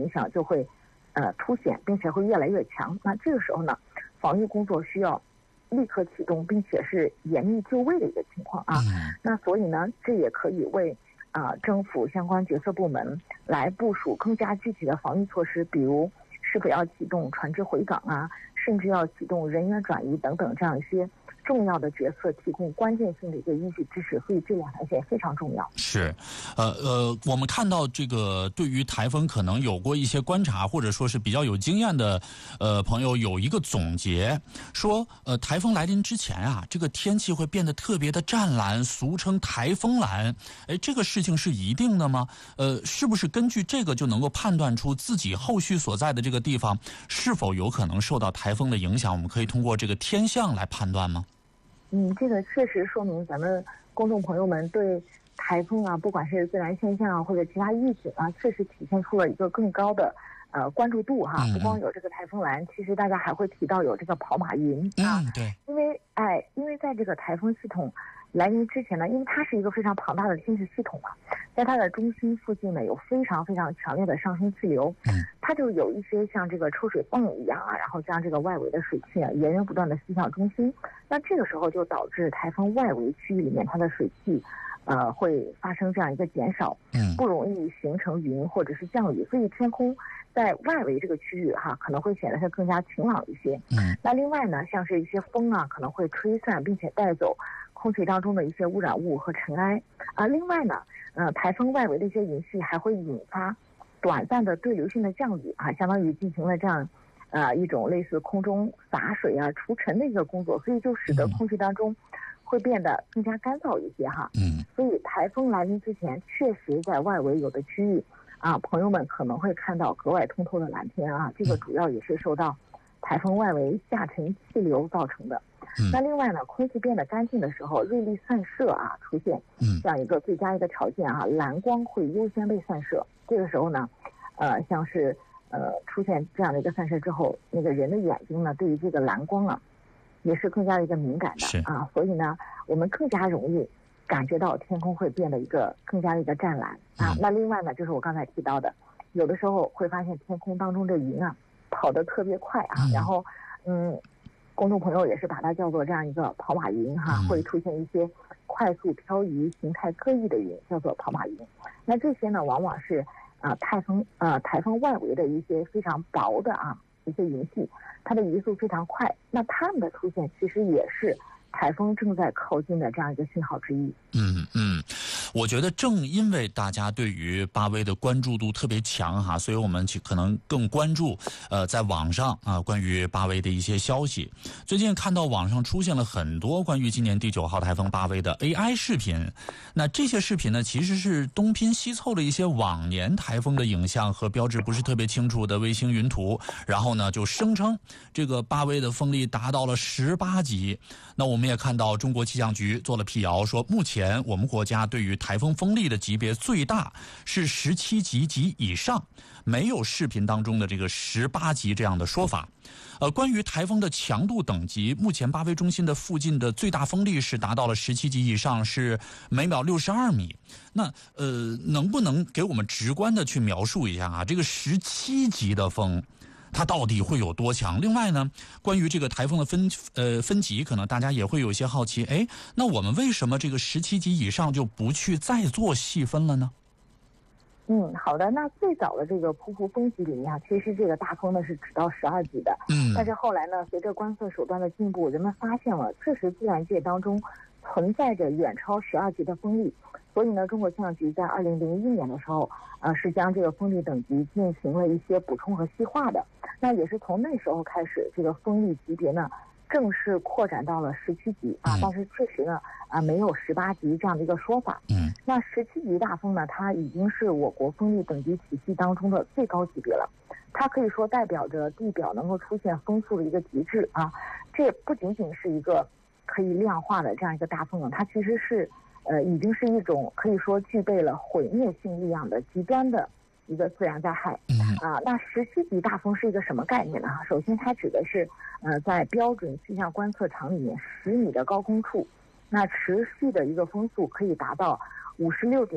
影响就会凸显，并且会越来越强。那这个时候呢，防御工作需要立刻启动，并且是严密就位的一个情况啊。那所以呢，这也可以为政府相关决策部门来部署更加具体的防御措施，比如是否要启动船只回港啊，甚至要启动人员转移等等这样一些重要的决策，提供关键性的一个依据支持，所以这两条线非常重要。 是，我们看到这个对于台风可能有过一些观察，或者说是比较有经验的朋友有一个总结，说台风来临之前啊，这个天气会变得特别的湛蓝，俗称台风蓝。哎，这个事情是一定的吗？是不是根据这个就能够判断出自己后续所在的这个地方是否有可能受到台风的影响？我们可以通过这个天象来判断吗？ 这个确实说明咱们公众朋友们对台风啊，不管是自然现象啊，或者其他预警啊，确实体现出了一个更高的关注度哈。不光有这个台风蓝，其实大家还会提到有这个跑马云啊。 对。 因为在这个台风系统来临之前呢，因为它是一个非常庞大的天气系统嘛，在它的中心附近呢有非常非常强烈的上升气流，它就有一些像这个抽水泵一样啊，然后将这个外围的水汽啊源源不断的吸向中心，那这个时候就导致台风外围区域里面它的水汽会发生这样一个减少，不容易形成云或者是降雨，所以天空在外围这个区域可能会显得它更加晴朗一些。那另外呢，像是一些风啊，可能会吹散并且带走空气当中的一些污染物和尘埃啊。另外呢，台风外围的一些云系还会引发短暂的对流性的降雨啊，相当于进行了这样一种类似空中洒水啊、除尘的一个工作，所以就使得空气当中会变得更加干燥一些哈。所以台风来临之前，确实在外围有的区域朋友们可能会看到格外通透的蓝天啊，这个主要也是受到台风外围下沉气流造成的。那另外呢，空气变得干净的时候，瑞丽散射出现这样一个最佳一个条件蓝光会优先被散射。这个时候呢，像是出现这样的一个散射之后，那个人的眼睛呢，对于这个蓝光也是更加的一个敏感的所以呢，我们更加容易感觉到天空会变得一个更加的一个湛蓝那另外呢，就是我刚才提到的，有的时候会发现天空当中的云跑得特别快然后公众朋友也是把它叫做这样一个跑马云会出现一些快速漂移、形态各异的云，叫做跑马云。那这些呢，往往是台风外围的一些非常薄的一些云系，它的移速非常快，那它们的出现其实也是台风正在靠近的这样一个信号之一。 我觉得正因为大家对于巴威的关注度特别强所以我们可能更关注在网上关于巴威的一些消息。最近看到网上出现了很多关于今年第9号台风巴威的 AI 视频，那这些视频呢，其实是东拼西凑了一些往年台风的影像和标志不是特别清楚的卫星云图，然后呢就声称这个巴威的风力达到了18级。那我们也看到中国气象局做了辟谣，说目前我们国家对于台风风力的级别最大是17级及以上，没有视频当中的这个18级这样的说法。关于台风的强度等级，目前巴威中心的附近的最大风力是达到了17级以上，是每秒62米。那能不能给我们直观的去描述一下这个17级的风它到底会有多强？另外呢，关于这个台风的分级，可能大家也会有些好奇，那我们为什么这个17级以上就不去再做细分了呢？ 好的。那最早的这个瀑布分级里面其实这个大风呢是只到12级的。但是后来呢，随着观测手段的进步，人们发现了确实自然界当中存在着远超12级的风力。所以呢，中国气象局在2001年的时候是将这个风力等级进行了一些补充和细化的。那也是从那时候开始，这个风力级别呢正式扩展到了17级但是确实呢没有18级这样的一个说法。那17级大风呢，它已经是我国风力等级体系当中的最高级别了，它可以说代表着地表能够出现风速的一个极致这不仅仅是一个可以量化的这样一个大风它其实是已经是一种可以说具备了毁灭性力量的极端的一个自然灾害。那17级大风是一个什么概念呢？首先它指的是在标准气象观测场里面10米的高空处，那持续的一个风速可以达到56.1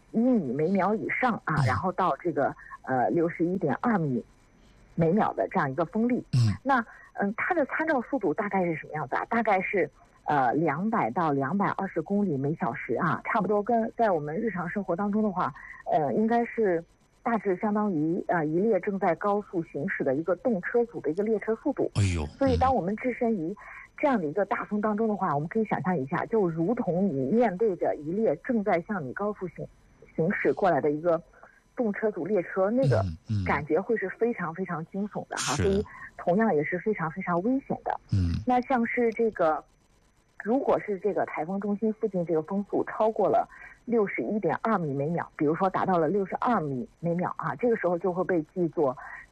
1米每秒以上啊，然后到这个61.2米每秒的这样一个风力。那它的参照速度大概是什么样子啊？大概是200到220公里每小时啊，差不多跟在我们日常生活当中的话，应该是大致相当于一列正在高速行驶的一个动车组的一个列车速度。 哎呦， 所以当我们置身于这样的一个大风当中的话，我们可以想象一下，就如同你面对着一列正在向你高速行驶过来的一个动车组列车，那个感觉会是非常非常惊悚的哈，所以同样也是非常非常危险的。那像是这个，如果是这个台风中心附近这个风速超过了61.2米每秒，比如说达到了62米每秒啊，这个时候就会被记作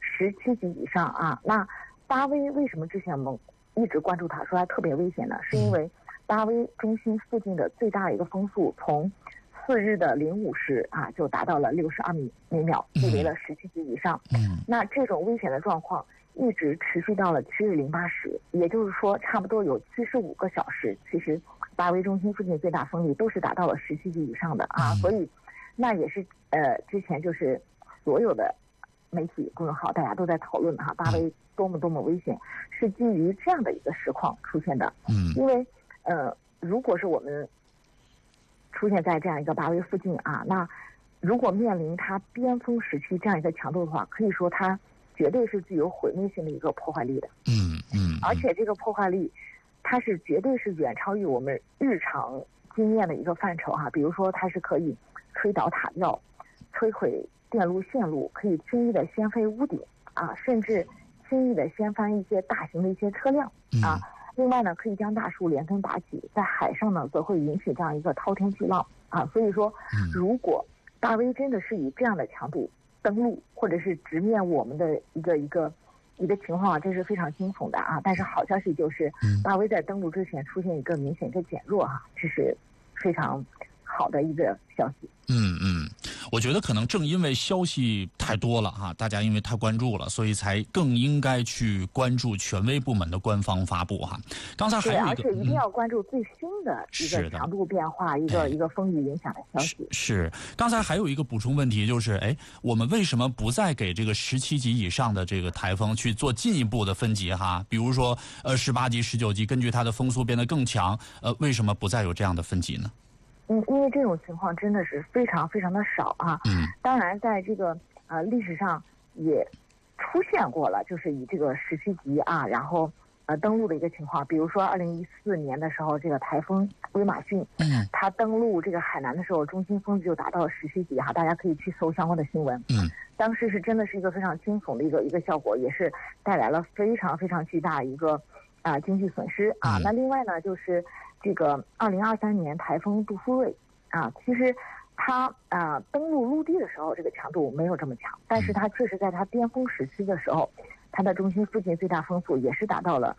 17级以上啊。那巴威为什么之前我们一直关注它，说它特别危险呢？是因为巴威中心附近的最大的一个风速从4日的05时啊就达到了62米每秒，记为了17级以上。那这种危险的状况一直持续到了7日08时，也就是说差不多有75个小时，其实巴威中心附近最大风力都是达到了17级以上的啊。所以那也是之前就是所有的媒体公众号大家都在讨论哈，巴威多么危险，是基于这样的一个实况出现的。因为如果是我们出现在这样一个巴威附近啊，那如果面临它边锋时期这样一个强度的话，可以说它绝对是具有毁灭性的一个破坏力的。而且这个破坏力它是绝对是远超于我们日常经验的一个范畴哈。比如说它是可以推倒塔吊、摧毁电路线路，可以轻易的掀飞屋顶啊，甚至轻易的掀翻一些大型的一些车辆啊。另外呢，可以将大树连根拔起，在海上呢，则会引起这样一个滔天巨浪啊。所以说，如果巴威真的是以这样的强度登陆，或者是直面我们的一个情况啊，这是非常惊悚的啊。但是好消息就是，巴威在登陆之前出现一个明显的减弱哈，这是非常好的一个消息。 我觉得可能正因为消息太多了哈，大家因为太关注了，所以才更应该去关注权威部门的官方发布哈。刚才还有一个， 而且一定要关注最新的一个强度变化，一个风雨影响的消息。 是，刚才还有一个补充问题就是，我们为什么不再给这个17级以上的这个台风去做进一步的分级哈？比如说18级、19级，根据它的风速变得更强，为什么不再有这样的分级呢？ 因为这种情况真的是非常非常的少啊。当然在这个历史上也出现过了，就是以这个17级啊，然后登陆的一个情况。比如说2014年的时候，这个台风威马逊，它登陆这个海南的时候，中心风就达到了17级哈，大家可以去搜相关的新闻。当时是真的是一个非常惊悚的一个效果，也是带来了非常非常巨大的一个经济损失啊。那另外呢，就是这个2023年台风杜苏芮啊，其实它登陆陆地的时候，这个强度没有这么强，但是它确实在它巅峰时期的时候，它的中心附近最大风速也是达到了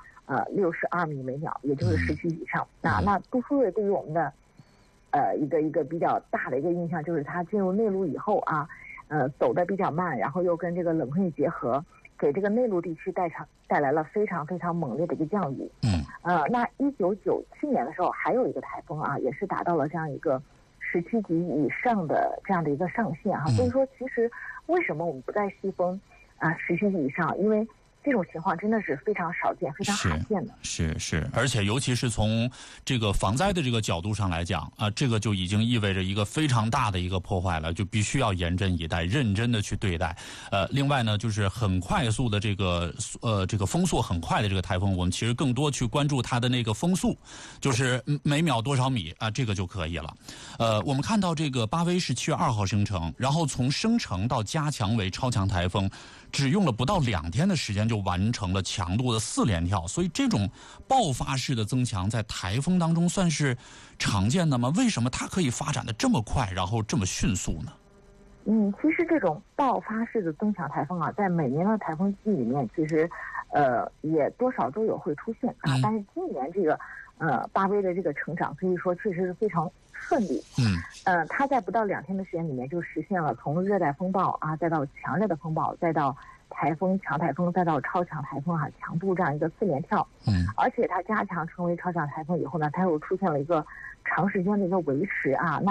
62米每秒，也就是17级以上。那杜苏芮对于我们的一个比较大的一个印象就是它进入内陆以后啊，走得比较慢，然后又跟这个冷空气结合，给这个内陆地区带来了非常非常猛烈的一个降雨。那1997年的时候还有一个台风啊，也是达到了这样一个17级以上的这样的一个上限哈。所以说，其实为什么我们不再细分17级以上？因为这种情况真的是非常少见、非常罕见的。 是，而且尤其是从这个防灾的这个角度上来讲这个就已经意味着一个非常大的一个破坏了，就必须要严阵以待，认真的去对待。另外呢，就是很快速的这个风速很快的这个台风，我们其实更多去关注它的那个风速，就是每秒多少米这个就可以了。我们看到这个巴威是7月2号生成，然后从生成到加强为超强台风，只用了不到2天的时间就完成了强度的4连跳，所以这种爆发式的增强在台风当中算是常见的吗？为什么它可以发展的这么快，然后这么迅速呢？ 其实这种爆发式的增强台风啊，在每年的台风季里面，其实也多少都有会出现啊。但是今年这个巴威的这个成长可以说确实是非常顺利。它在不到2天的时间里面就实现了从热带风暴再到强烈的风暴，再到台风、强台风，再到超强台风强度这样一个4连跳。而且它加强成为超强台风以后呢，它又出现了一个长时间的一个维持那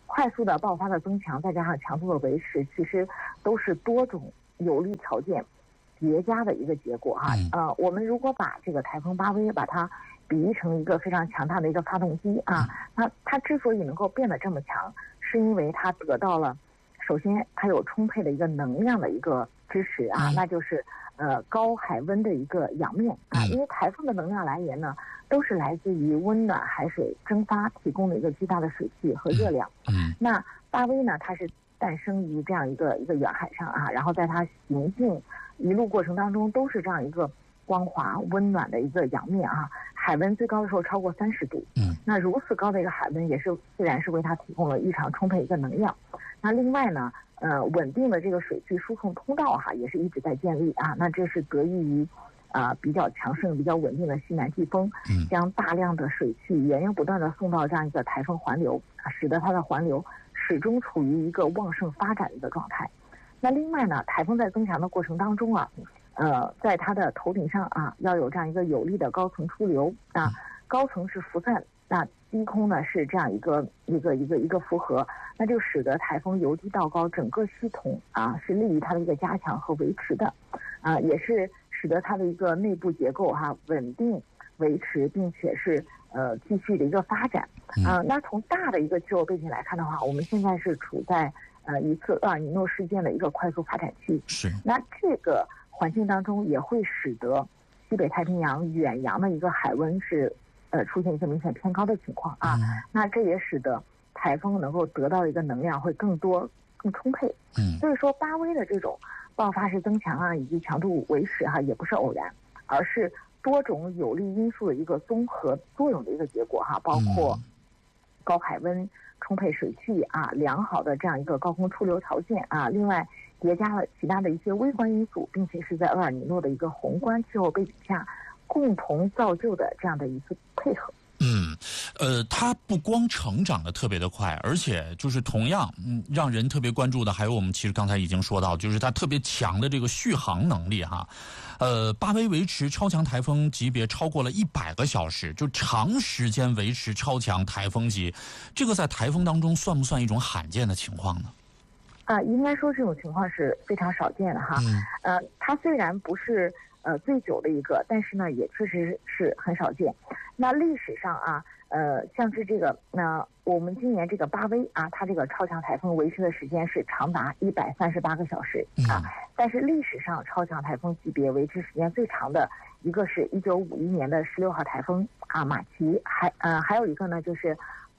快速的爆发的增强，再加上强度的维持，其实都是多种有利条件叠加的一个结果哈。我们如果把这个台风巴威把它比喻成一个非常强大的一个发动机啊，那它之所以能够变得这么强，是因为它得到了，首先它有充沛的一个能量的一个支持啊，那就是高海温的一个仰面啊，因为台风的能量来源呢，都是来自于温暖海水蒸发提供的一个巨大的水汽和热量。那巴威呢，它是诞生于这样一个远海上啊，然后在它行进一路过程当中，都是这样一个光滑温暖的一个仰面啊，海温最高的时候超过30度。那如此高的一个海温，也是自然是为它提供了异常充沛一个能量。那另外呢，稳定的这个水汽输送通道哈，也是一直在建立啊。那这是得益于比较强盛、比较稳定的西南季风，将大量的水汽源源不断的送到这样一个台风环流，使得它的环流始终处于一个旺盛发展的一个状态。那另外呢，台风在增强的过程当中啊，在它的头顶上啊，要有这样一个有力的高层出流啊，高层是辐散，那低空呢是这样一个符合，那就使得台风由低到高整个系统啊是利于它的一个加强和维持的，也是使得它的一个内部结构稳定维持，并且是继续的一个发展。那从大的一个气候背景来看的话，我们现在是处在一次厄尔尼诺事件的一个快速发展期。 是。 那这个环境当中也会使得西北太平洋远洋的一个海温是出现一个明显偏高的情况啊。那这也使得台风能够得到一个能量会更多更充沛。所以说巴威的这种爆发式增强啊，以及强度维持也不是偶然，而是多种有利因素的一个综合作用的一个结果包括高海温、充沛水汽啊，良好的这样一个高空出流条件啊，另外叠加了其他的一些微观因素，并且是在厄尔尼诺的一个宏观气候背景下共同造就的这样的一次配合。 它不光成长的特别的快，而且就是同样，让人特别关注的还有我们其实刚才已经说到，就是它特别强的这个续航能力哈。巴威维持超强台风级别超过了100个小时，就长时间维持超强台风级，这个在台风当中算不算一种罕见的情况呢？ 应该说这种情况是非常少见的哈。它虽然不是最久的一个，但是呢也确实是很少见。那历史上像是这个我们今年这个巴威它这个超强台风维持的时间是长达138个小时但是历史上超强台风级别维持时间最长的一个是1951年的16号台风马奇，还有一个呢就是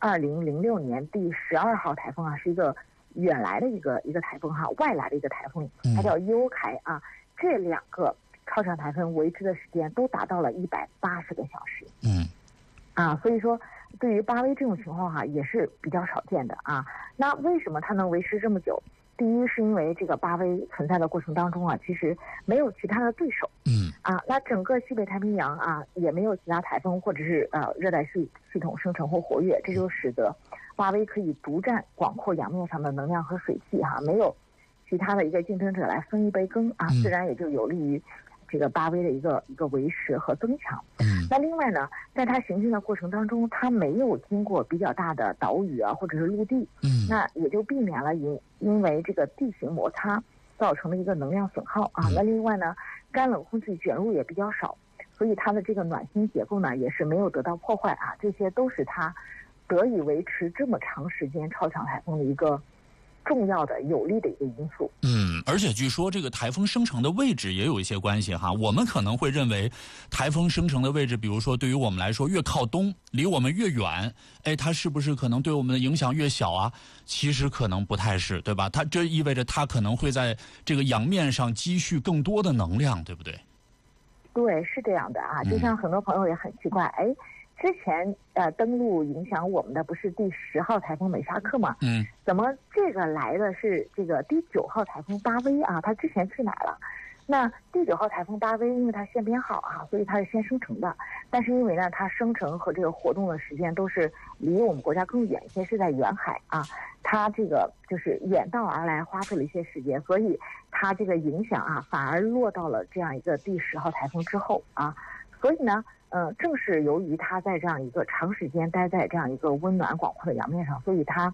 2006年第12号台风是一个远来的一个台风外来的一个台风，它叫优凯这两个超强台风维持的时间都达到了180个小时。所以说对于巴威这种情况也是比较少见的那为什么它能维持这么久？第一是因为这个巴威存在的过程当中其实没有其他的对手。那整个西北太平洋也没有其他台风或者是热带系统生成或活跃，这就使得巴威可以独占广阔洋面上的能量和水汽没有其他的一个竞争者来分一杯羹自然也就有利于这个巴威的一个维持和增强。那另外呢，在它行进的过程当中，它没有经过比较大的岛屿或者是陆地，那也就避免了因为这个地形摩擦造成的一个能量损耗那另外呢，干冷空气卷入也比较少，所以它的这个暖心结构呢也是没有得到破坏这些都是它得以维持这么长时间超强台风的一个重要的有利的一个因素。 而且据说这个台风生成的位置也有一些关系我们可能会认为台风生成的位置，比如说对于我们来说越靠东离我们越远，它是不是可能对我们的影响越小其实可能不太是，对吧？它这意味着它可能会在这个洋面上积蓄更多的能量，对不对？ 对，是这样的就像很多朋友也很奇怪之前登陆影响我们的不是第10号台风美沙克吗？怎么这个来的是这个第9号台风巴威它之前去哪了？那第9号台风巴威因为它线编好所以它是先生成的，但是因为呢它生成和这个活动的时间都是离我们国家更远一些，是在远海它这个就是远道而来花费了一些时间，所以它这个影响反而落到了这样一个第10号台风之后所以呢正是由于它在这样一个长时间待在这样一个温暖广阔的洋面上，所以它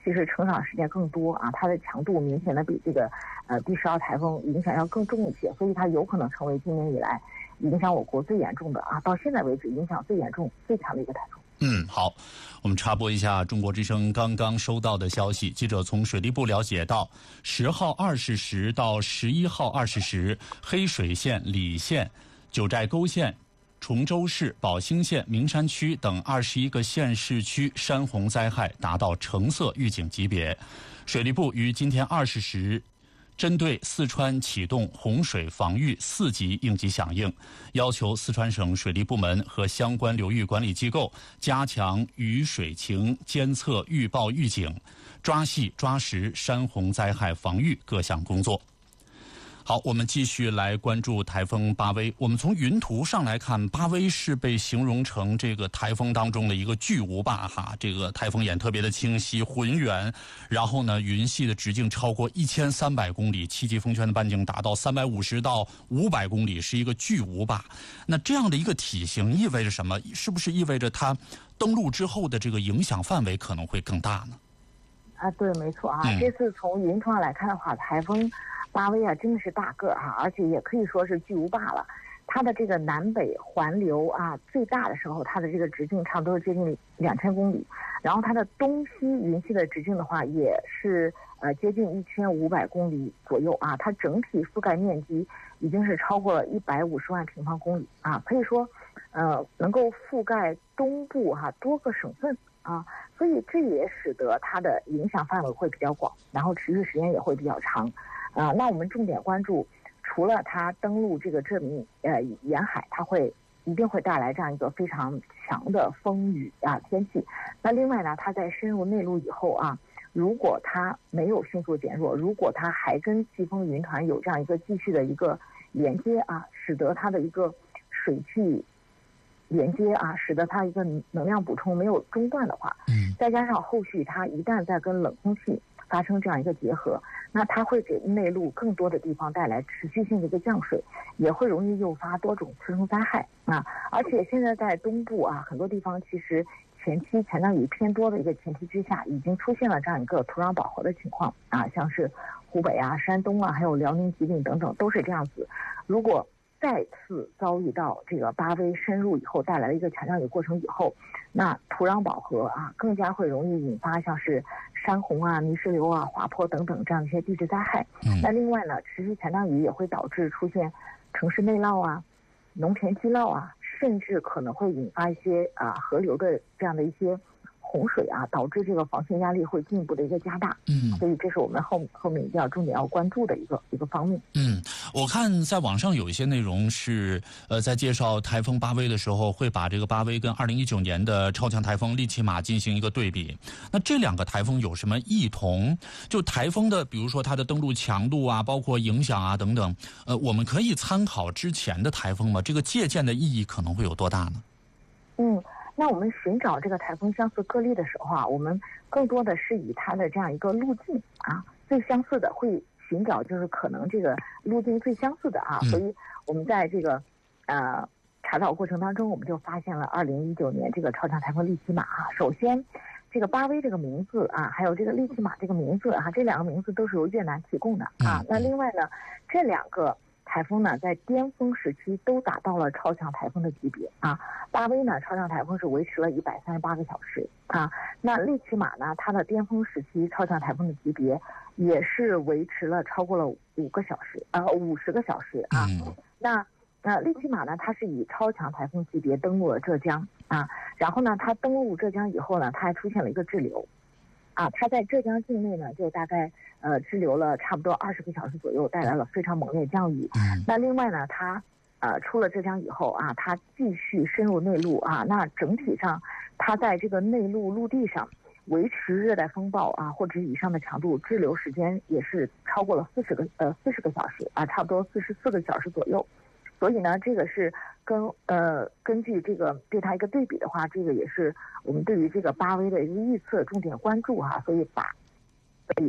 其实成长时间更多啊，它的强度明显的比这个第12台风影响要更重一些，所以它有可能成为今年以来影响我国最严重的啊，到现在为止影响最严重、最强的一个台风。 好，我们插播一下中国之声刚刚收到的消息。记者从水利部了解到，10号20时到11号20时，黑水县、澧县、九寨沟县、崇州市、宝兴县、名山区等21个县市区山洪灾害达到橙色预警级别。水利部于今天20时针对四川启动洪水防御4级应急响应，要求四川省水利部门和相关流域管理机构加强雨水情监测预报预警，抓细抓实山洪灾害防御各项工作。好，我们继续来关注台风巴威。我们从云图上来看，巴威是被形容成这个台风当中的一个巨无霸哈。这个台风眼特别的清晰浑圆，然后呢，云系的直径超过1300公里，7级风圈的半径达到350到500公里，是一个巨无霸。那这样的一个体型意味着什么？是不是意味着它登陆之后的这个影响范围可能会更大呢？ 对，没错啊。这次从云图上来看的话，台风巴威啊，真的是大个儿而且也可以说是巨无霸了。它的这个南北环流啊，最大的时候，它的这个直径差不多接近2000公里，然后它的东西云系的直径的话，也是接近1500公里左右啊。它整体覆盖面积已经是超过了150万平方公里啊，可以说能够覆盖东部多个省份啊，所以这也使得它的影响范围会比较广，然后持续时间也会比较长。那我们重点关注，除了它登陆这个浙闽沿海，它一定会带来这样一个非常强的风雨天气。那另外呢，它在深入内陆以后啊，如果它没有迅速减弱，如果它还跟季风云团有这样一个继续的一个连接啊，使得它的一个水汽连接啊，使得它一个能量补充没有中断的话，再加上后续它一旦再跟冷空气发生这样一个结合，那它会给内陆更多的地方带来持续性的一个降水，也会容易诱发多种次生灾害啊。而且现在在东部啊，很多地方其实前期强降雨偏多的一个前提之下，已经出现了这样一个土壤饱和的情况啊，像是湖北啊、山东啊，还有辽宁、吉林等等都是这样子。如果再次遭遇到这个巴威深入以后带来的一个强降雨过程以后，那土壤饱和啊，更加会容易引发像是山洪啊、泥石流啊、滑坡等等这样一些地质灾害。那另外呢，持续强降雨也会导致出现城市内涝啊、农田积涝啊，甚至可能会引发一些河流的这样的一些洪水啊，导致这个防汛压力会进一步的一个加大。所以这是我们后面一定要重点要关注的一个方面。 我看在网上有一些内容是在介绍台风巴威的时候，会把这个巴威跟2019年的超强台风利奇马进行一个对比。那这两个台风有什么异同？就台风的，比如说它的登陆强度啊，包括影响啊等等，我们可以参考之前的台风吗？这个借鉴的意义可能会有多大呢？ 那我们寻找这个台风相似个例的时候啊，我们更多的是以它的这样一个路径啊，最相似的会寻找就是可能这个路径最相似的啊，所以我们在这个查找过程当中，我们就发现了2019年这个超强台风利奇马啊。首先，这个巴威这个名字啊，还有这个利奇马这个名字啊，这两个名字都是由越南提供的啊。那另外呢，这两个台风呢，在巅峰时期都达到了超强台风的级别啊。巴威呢，超强台风是维持了138个小时啊。那利奇马呢，它的巅峰时期超强台风的级别也是维持了超过了50个小时啊。那利奇马呢，它是以超强台风级别登陆了浙江啊。然后呢，它登陆浙江以后呢，它还出现了一个滞留。它在浙江境内呢，就大概滞留了差不多20个小时左右，带来了非常猛烈降雨。那另外呢，它出了浙江以后啊，它继续深入内陆啊。那整体上，它在这个内陆陆地上维持热带风暴啊或者以上的强度，滞留时间也是超过了40个小时啊，差不多44个小时左右。所以呢，这个是根据这个对它一个对比的话，这个也是我们对于这个巴威的一个预测重点关注所以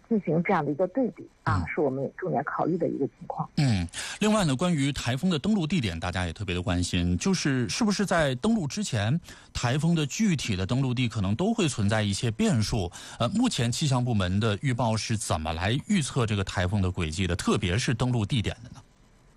进行这样的一个对比啊，是我们重点考虑的一个情况。 另外呢，关于台风的登陆地点，大家也特别的关心，就是是不是在登陆之前，台风的具体的登陆地可能都会存在一些变数。目前气象部门的预报是怎么来预测这个台风的轨迹的，特别是登陆地点的呢？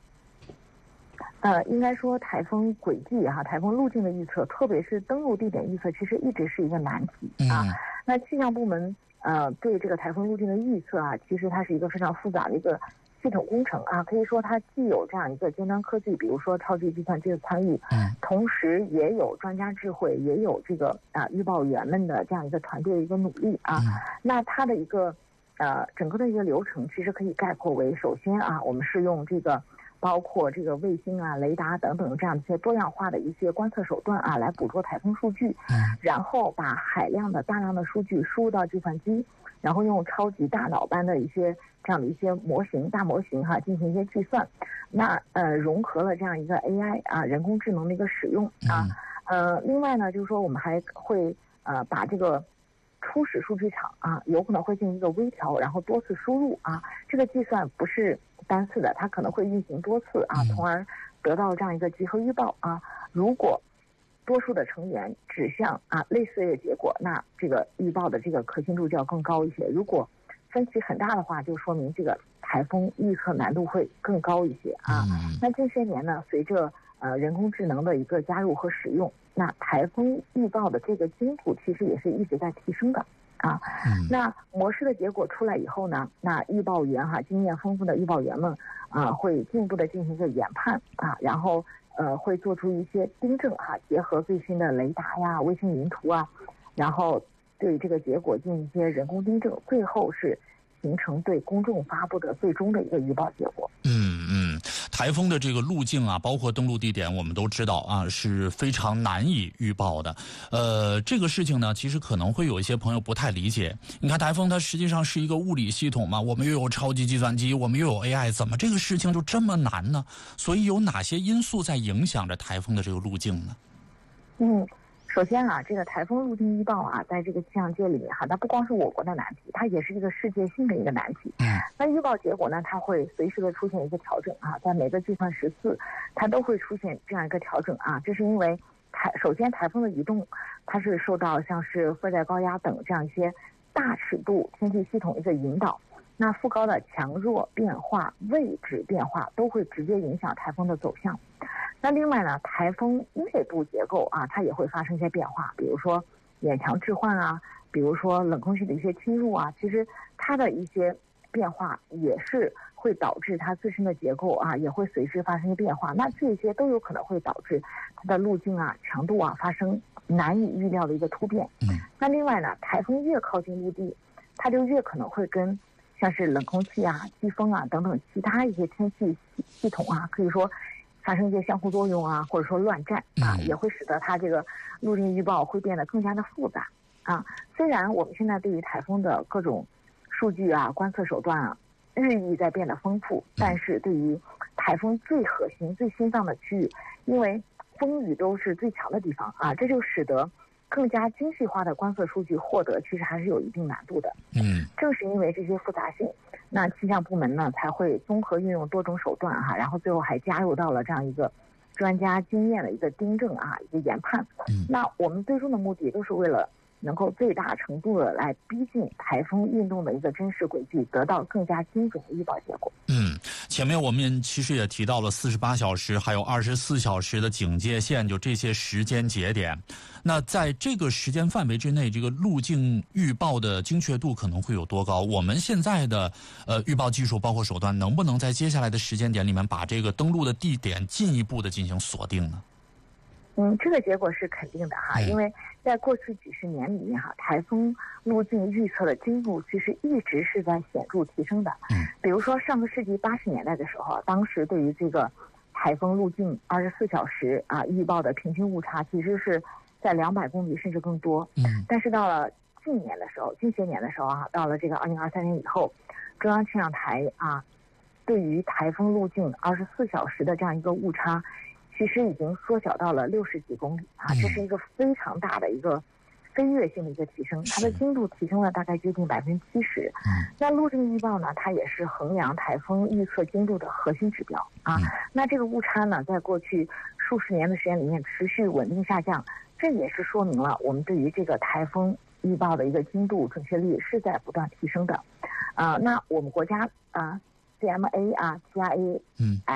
应该说台风轨迹台风路径的预测，特别是登陆地点预测，其实一直是一个难题啊。那气象部门对这个台风路径的预测其实它是一个非常复杂的一个系统工程可以说它既有这样一个尖端科技，比如说超级计算机的参与，同时也有专家智慧，也有这个预报员们的这样一个团队的一个努力那它的一个整个的一个流程，其实可以概括为：首先我们是用这个包括这个卫星雷达等等这样一些多样化的一些观测手段来捕捉台风数据，然后把大量的数据输入到计算机，然后用超级大脑般的一些这样的一些大模型进行一些计算，那融合了这样一个 AI 人工智能的一个使用另外呢，就是说我们还会把这个初始数据场有可能会进行一个微调，然后多次输入这个计算不是单次的，它可能会运行多次从而得到这样一个集合预报如果多数的成员指向类似的结果，那这个预报的这个可信度就要更高一些。如果分歧很大的话，就说明这个台风预测难度会更高一些那近些年呢，随着人工智能的一个加入和使用，那台风预报的这个精度其实也是一直在提升的那模式的结果出来以后呢，那预报员经验丰富的预报员们会进一步的进行一个研判然后会做出一些订正结合最新的雷达卫星云图然后对这个结果进行一些人工订正，最后是形成对公众发布的最终的一个预报结果。 台风的这个路径包括登陆地点，我们都知道是非常难以预报的。这个事情呢，其实可能会有一些朋友不太理解。你看台风它实际上是一个物理系统嘛，我们又有超级计算机，我们又有 AI， 怎么这个事情就这么难呢？所以有哪些因素在影响着台风的这个路径呢？ 首先这个台风路径预报在这个气象界里面它不光是我国的难题，它也是一个世界性的一个难题。那预报结果呢，它会随时的出现一个调整在每个计算时次，它都会出现这样一个调整这是因为首先台风的移动，它是受到像是热带高压等这样一些大尺度天气系统一个引导，那副高的强弱变化、位置变化都会直接影响台风的走向。那另外呢，台风内部结构它也会发生一些变化，比如说眼强置换比如说冷空气的一些侵入其实它的一些变化也是会导致它自身的结构也会随之发生变化。那这些都有可能会导致它的路径强度发生难以预料的一个突变。那另外呢，台风越靠近陆地，它就越可能会跟像是冷空气季风等等其他一些天气系统可以说发生一些相互作用或者说乱战也会使得它这个路径预报会变得更加的复杂虽然我们现在对于台风的各种数据观测手段日益在变得丰富，但是对于台风最核心、最心脏的区域，因为风雨都是最强的地方这就使得更加精细化的观测数据获得其实还是有一定难度的。正是因为这些复杂性，那气象部门呢才会综合运用多种手段然后最后还加入到了这样一个专家经验的一个订正一个研判。那我们最终的目的都是为了能够最大程度的来逼近台风运动的一个真实轨迹，得到更加精准的预报结果。 前面我们其实也提到了48小时还有24小时的警戒线，就这些时间节点。那在这个时间范围之内，这个路径预报的精确度可能会有多高？我们现在的预报技术包括手段，能不能在接下来的时间点里面把这个登陆的地点进一步的进行锁定呢？ 这个结果是肯定的因为在过去几十年里面台风路径预测的精度其实一直是在显著提升的。比如说上个世纪80年代的时候，当时对于这个台风路径24小时预报的平均误差其实是在200公里甚至更多。但是到了近些年的时候到了这个2023年以后，中央气象台对于台风路径24小时的这样一个误差其实已经缩小到了60几公里这是一个非常大的一个飞跃性的一个提升，它的精度提升了大概接近70%。那陆正预报呢，它也是衡量台风预测精度的核心指标啊。那这个误差呢，在过去数十年的时间里面持续稳定下降，这也是说明了我们对于这个台风预报的一个精度准确率是在不断提升的。那我们国家CMA TRA